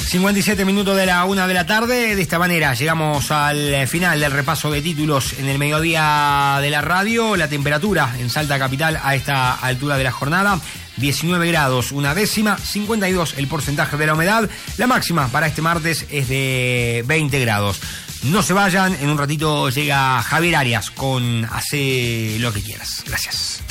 57 minutos de la 1 de la tarde. De esta manera llegamos al final del repaso de títulos en el mediodía de la radio. La temperatura en Salta Capital a esta altura de la jornada: 19 grados, una décima, 52 el porcentaje de la humedad. La máxima para este martes es de 20 grados. No se vayan, en un ratito llega Javier Arias con Hacé lo que quieras. Gracias.